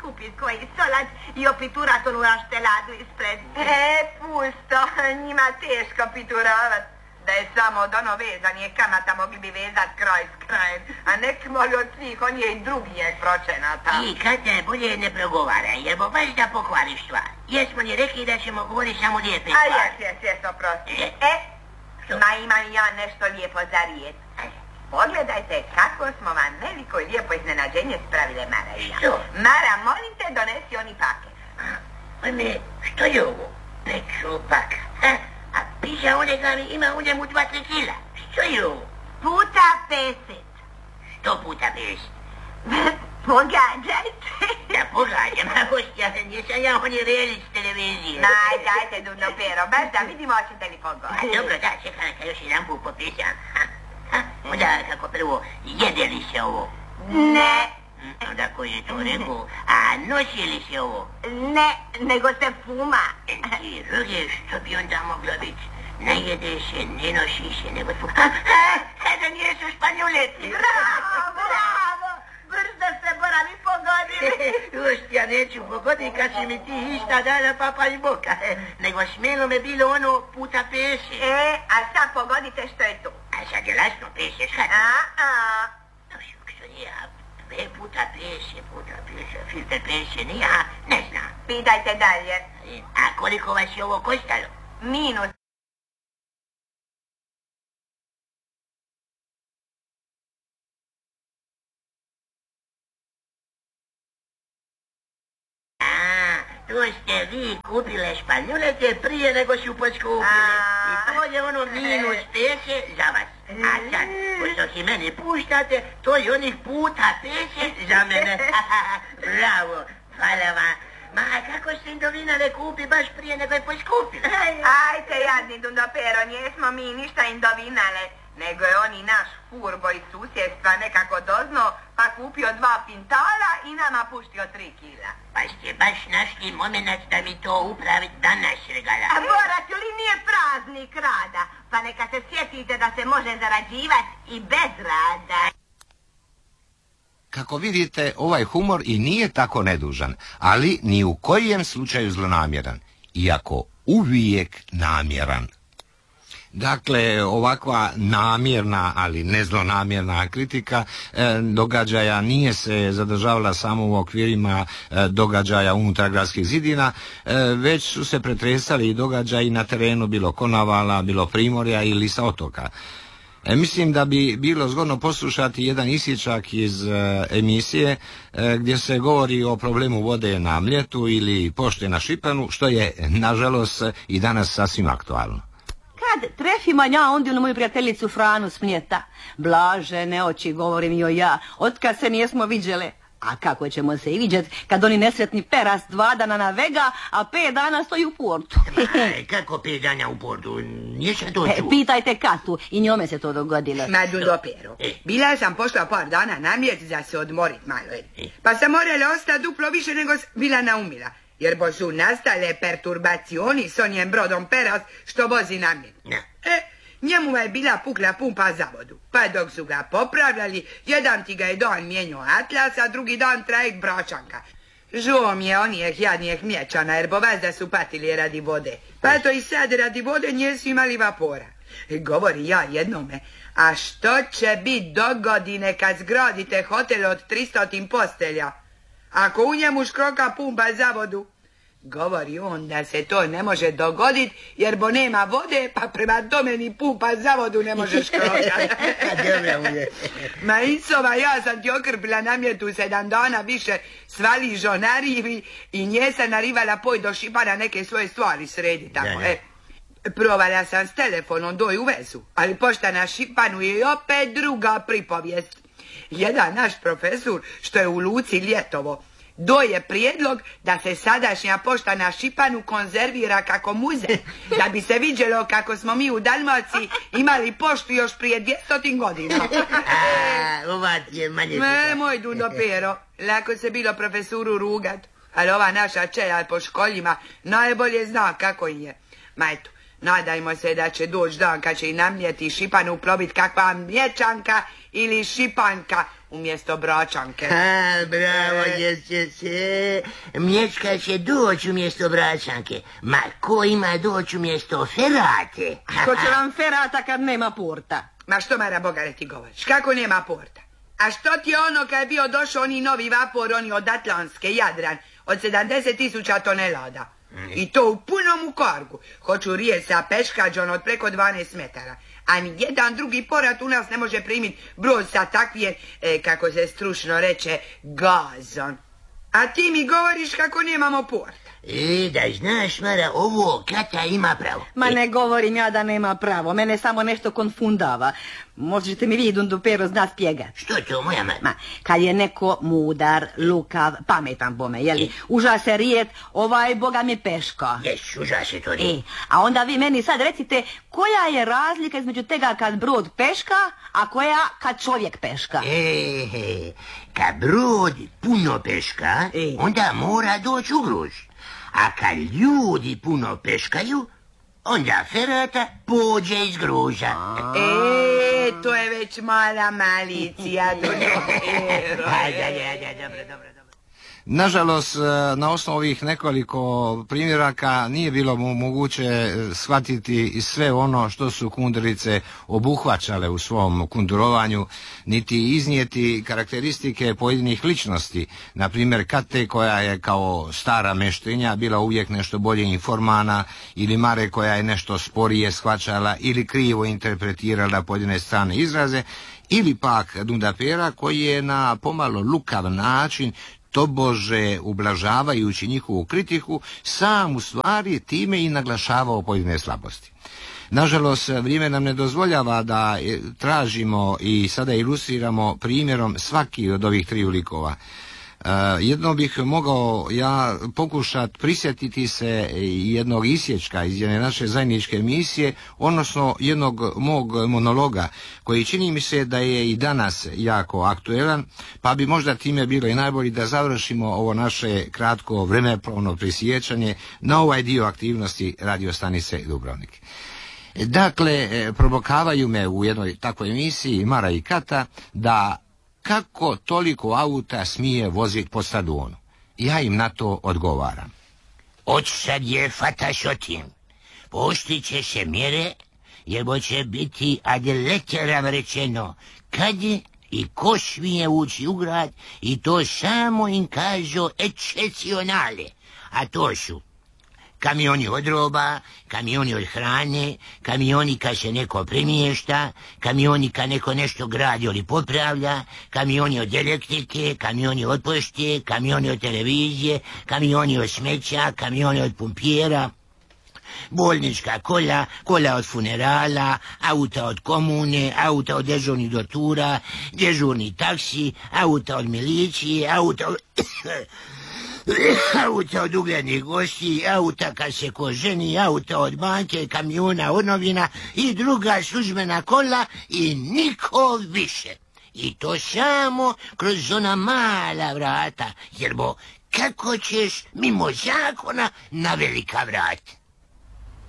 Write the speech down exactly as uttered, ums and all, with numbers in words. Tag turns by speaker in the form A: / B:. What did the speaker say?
A: kupit koji solac i opiturat onu rašteladu ispred.
B: E, pusto, njima teško pituravat. Da je samo od ono vezanje kamata mogli bi vezat kraj s krajem, a nek moli od svih, on je i drugijeg pročenata.
C: I kad te bolje ne progovaraj, jer bo baš da pokvariš stvar. Jesmo li rekli da ćemo govoriti samo lijepe stvari?
B: A jes, jes, jes, oprosti. E, e ma imam ja nešto lijepo za riječ. Pogledajte kako smo vam veliko i lijepo iznenađenje spravile Mara i ja.
C: Što?
B: Mara, molim te, donesi oni paket.
C: Ome, što je ovo? Neću paket. A piše onega mi ima u njemu dva, tri kila. Što je ovo?
A: Puta peset.
C: Što puta peset?
A: Pogađajte.
C: Da pogađam, a hostja, nisam ja oni relic televizije.
B: Aj, dajte, Duno Pero, baš da vidimo hoćete li pogoditi.
C: Dobro, da, čekaj, neka još jedan put popisam. Onda kako prvo, jede li se ovo?
A: Ne.
C: Onda koji je to rekao, a nosi li se ovo?
A: Ne, nego se fuma.
C: I druge, što bi onda moglo biti? Ne jede se, ne nosi se, nego fuma. A, da nijesu španjoleti.
A: Bravo, bravo. Brzo se boravi pogodili.
C: Hostja, neću pogoditi kad si mi ti ista dana papa i boka. Nego smjelo me bilo ono puta peše.
B: E, a sad pogodite što je tu.
C: A sad je lasno peše, šta to?
B: A, a.
C: No, što nije, Pe puta peše, puta peše, filter peše, nije, a ne znam.
B: Pitajte dalje.
C: A koliko vas je ovo koštalo?
B: Minus.
C: To ste vi kupile španjolete prije nego su poskupile. I to je ono minus peše za vas. A sad, pošto si mene puštate, to je onih puta peše za mene. Bravo, hvala vam. Ma kako ste Indovina kupi baš prije nego je poskupile?
B: Ajte, jadni Duno Pero, nijesmo mi ništa Indovinale. Nego je on i naš furbo iz susjedstva nekako dozno, pa kupio dva pintala i nama puštio tri kila.
C: Pa ste baš našli moment da mi to upraviti danas regala.
A: A morate li nije praznik rada, pa neka se sjetite da se može zarađivati i bez rada.
D: Kako vidite, ovaj humor i nije tako nedužan, ali ni u kojem slučaju zlonamjeran, iako uvijek namjeran. Dakle, ovakva namjerna, ali ne zlonamjerna kritika e, događaja nije se zadržavala samo u okvirima e, događaja unutar gradskih zidina, e, već su se pretresali i događaji na terenu, bilo Konavala, bilo Primorja ili sa otoka. E, mislim da bi bilo zgodno poslušati jedan isječak iz e, emisije e, gdje se govori o problemu vode na Mljetu ili pošte na Šipanu, što je, nažalost, i danas sasvim aktualno.
E: Kad trefima ja ondje moju prijateljicu Franu s Mljeta. Blažene oči, govorim joj ja, otkad se nijesmo viđele. A kako ćemo se i vidjet kad oni nesretni peras dva dana na vega, a pet dana stoji u portu.
C: Ma, kako pet dana u portu? Nisam to čuo.
E: E, pitajte Katu, i njome se to dogodilo.
B: Ma, Duno Pero, bila sam pošla par dana na Mljet za se odmorit malo. Pa sam morala ostati duplo više nego bila naumila. Jer bo su nastale perturbacioni s onjem brodom Peras što vozi na Mljet. E, njemu je bila pukla pumpa za vodu. Pa dok su ga popravljali, jedan ti ga je dan mijenjao Atlas, a drugi dan trajek Bračanka. Žuo mi je onijeh jadnijeh Mlječana, jer bo vazda su patili radi vode. Pa eto i sad radi vode nijesu imali vapora. Govori ja jednome, a što će biti do godine kad zgradite hotel od tristo postelja? Ako u njemu škroka pumpa za vodu, govori on da se to ne može dogoditi jer bo nema vode, pa prema tome ni pumpa za vodu ne može škrokati. Ma Isova, ja sam ti okrpila na Mljetu sedam dana više svali žonarivi i nje sam narivala poj do Šipana neke svoje stvari sredi tamo. E, provala sam s telefonom doj u vezu, ali pošta na Šipanu je opet druga pripovijest. Jedan naš profesor što je u Luci Ljetovo doje prijedlog da se sadašnja pošta na Šipanu konzervira kako muzej, da bi se viđelo kako smo mi u Dalmaciji imali poštu još prije dvjesto godina.
C: A, ova je manje...
B: Me, moj Duno Pero, lako se bilo profesoru rugat, ali ova naša čelja po školjima najbolje zna kako je. Ma eto, Nadajmo se da će doći dan kad će i namljeti Šipanu probit kakva mječanka ili šipanka umjesto bračanke.
C: Ha, bravo, djece. Mlječka će doći umjesto bračanke. Ma ko ima doći umjesto ferate?
E: Ko će vam ferata kad nema porta?
B: Ma što, Mara Bogare, ti govoriš? Kako nema porta? A što ti je ono kad je bio došao oni novi vapor, oni od Atlantske, Jadran, od sedamdeset tisuća tonelada? I to u punom ukargu. Hoću rije sa peškađom od preko dvanaest metara. A ni jedan drugi porat u nas ne može primiti brod sa takvije, e, kako se stručno reče, gazon. A ti mi govoriš kako nemamo porta.
C: E, da znaš, Mara, ovo Kata ima pravo.
E: Ma ne govorim ja da nema pravo, mene samo nešto konfundava. Možete mi vi Dundupero zna spjegat.
C: Što to, moja Mara?
E: Ma, kad je neko mudar, lukav, pametan bome, jeli? E. Uža se rijet, ovaj boga mi peška.
C: Jes, uža se to rijet.
E: E, a onda vi meni sad recite, koja je razlika između tega kad brod peška, a koja kad čovjek peška?
C: E, he, kad brod puno peška, e. onda mora doći u gruž. A kad ljudi puno peškaju, onda ferata pođe iz gruža.
B: E, to je već mala malicija.
C: Dobro, dobro.
D: Nažalost, na osnovu ovih nekoliko primjeraka nije bilo moguće shvatiti sve ono što su kunderice obuhvaćale u svom kundurovanju, niti iznijeti karakteristike pojedinih ličnosti. Na primjer, Kate, koja je kao stara meštinja bila uvijek nešto bolje informana, ili Mare, koja je nešto sporije shvaćala ili krivo interpretirala pojedine strane izraze, ili pak Dundapera, koji je na pomalo lukav način, tobože ublažavajući njihovu kritiku, sam u stvari time i naglašavao pojedine slabosti. Nažalost, vrijeme nam ne dozvoljava da tražimo i sada ilustriramo primjerom svaki od ovih triju likova. Uh, jedno bih mogao ja pokušati prisjetiti se jednog isječka iz jedne naše zajedničke emisije, odnosno jednog mog monologa, koji čini mi se da je i danas jako aktuelan, pa bi možda time bilo i najbolje da završimo ovo naše kratko vremeplovno prisjećanje na ovaj dio aktivnosti radiostanice Dubrovnik. Dakle, provokavaju me u jednoj takvoj emisiji Mara i Kata da kako toliko auta smije voziti po stadionu. Ja im na to odgovaram.
C: Od sad je fatašotin. Poštit će se mjere, jer bo će biti ad letteram rečeno kad je i ko smije ući u grad, i to samo im kažu excepcionale. A to su kamioni od roba, kamioni od hrane, kamioni kad se neko premješta, kamioni kad neko nešto gradi ili popravlja, kamioni od elektrike, kamioni od pošte, kamioni od televizije, kamioni od smeća, kamioni od pumpjera, bolnička kola, kola od funerala, auta od komune, auta od dežurnih dotura, dežurni taksi, auta od milicije, auta od... auta od uglednih gosti, auta kad se ko ženi, auta od banke, kamiona od novina i druga službena kola i niko više. I to samo kroz ona mala vrata, jer bo kako ćeš mimo zakona na velika vrata?